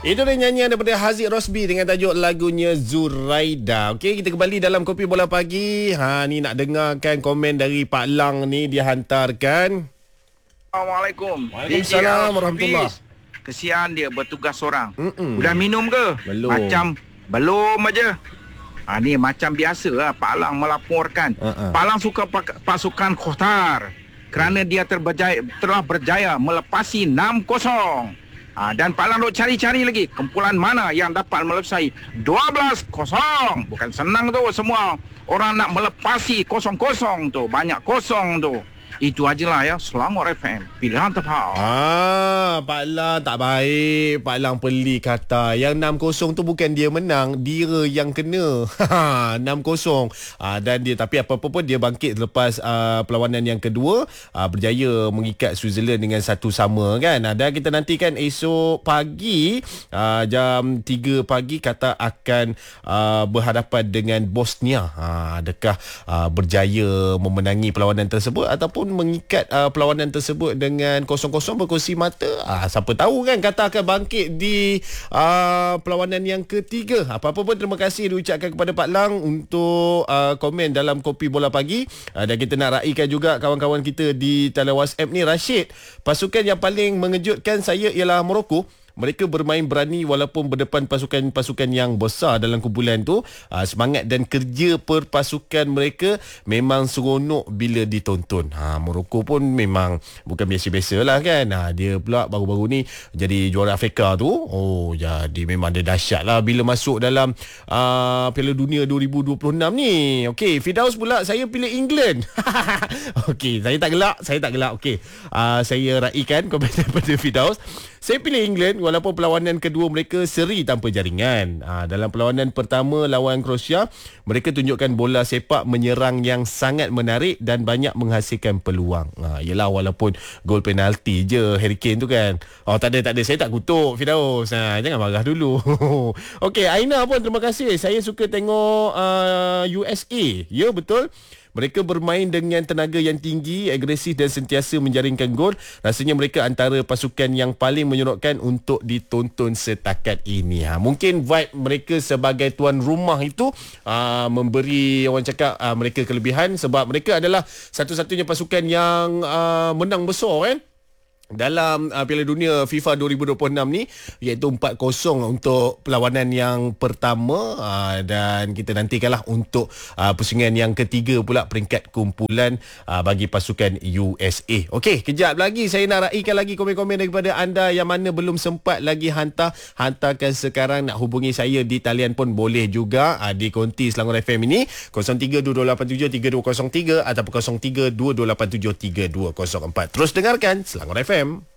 Itu dia nyanyian daripada Haziq Rosby dengan tajuk lagunya Zuraida. Okey, kita kembali dalam Kopi Bola Pagi. Ni nak dengarkan komen dari Pak Lang ni, dia hantarkan. Assalamualaikum. Waalaikumsalam warahmatullahi. Kesian dia bertugas seorang. Dah minum ke? Belum. Macam belum aja. Ni macam biasa lah Pak Lang melaporkan. Pak Lang suka pasukan Khotar kerana dia telah berjaya melepasi 6-0. Dan Pak Lang duk cari-cari lagi kumpulan mana yang dapat melepasi 12-0. Bukan senang tu, semua orang nak melepasi 0-0 tu. Banyak kosong tu. Itu ajalah ya. Selangor FM, pilihan tepat. Pak Lang tak baik. Pak Lang peli kata yang 6-0 tu bukan dia menang, dia yang kena. 6-0. Dan dia, tapi apa-apa pun dia bangkit selepas perlawanan yang kedua, berjaya mengikat Switzerland dengan 1-1 kan. Dan kita nantikan esok pagi jam 3 pagi Qatar akan berhadapan dengan Bosnia. Adakah berjaya memenangi perlawanan tersebut ataupun mengikat perlawanan tersebut dengan 0-0 berkongsi mata. Siapa tahu kan Qatar akan bangkit di perlawanan yang ketiga. Apa-apa pun terima kasih diucapkan kepada Pak Lang untuk komen dalam Kopi Bola Pagi. Dan kita nak raikan juga kawan-kawan kita di talian WhatsApp ni. Rashid, pasukan yang paling mengejutkan saya ialah Morocco. Mereka bermain berani walaupun berdepan pasukan-pasukan yang besar dalam kumpulan tu. Semangat dan kerja perpasukan mereka memang seronok bila ditonton. Morocco pun memang bukan biasa-biasa lah kan. Dia pula baru-baru ni jadi juara Afrika tu. Jadi memang dia dahsyat lah bila masuk dalam Piala Dunia 2026 ni. Okey, Firdaus pula, saya pilih England. Okey, saya tak gelak. Okey, saya raikan komen daripada Firdaus. Saya pilih England walaupun perlawanan kedua mereka seri tanpa jaringan. Dalam perlawanan pertama lawan Croatia, mereka tunjukkan bola sepak menyerang yang sangat menarik dan banyak menghasilkan peluang. Yelah, walaupun gol penalti je Harry Kane tu kan. Tak ada. Saya tak kutuk Firdaus. Jangan marah dulu. Okey, Aina pun terima kasih. Saya suka tengok USA. Ya, betul. Mereka bermain dengan tenaga yang tinggi, agresif dan sentiasa menjaringkan gol. Rasanya mereka antara pasukan yang paling menyeronokkan untuk ditonton setakat ini. Mungkin vibe mereka sebagai tuan rumah itu memberi orang cakap mereka kelebihan sebab mereka adalah satu-satunya pasukan yang menang besar kan dalam Piala Dunia FIFA 2026 ni, iaitu 4-0 untuk perlawanan yang pertama. Dan kita nantikanlah untuk pusingan yang ketiga pula peringkat kumpulan bagi pasukan USA. Okey, kejap lagi saya nak raikan lagi komen-komen daripada anda yang mana belum sempat lagi hantarkan sekarang. Nak hubungi saya di talian pun boleh juga di konti Selangor FM ini 0322873203 ataupun 0322873204. Terus dengarkan Selangor FM.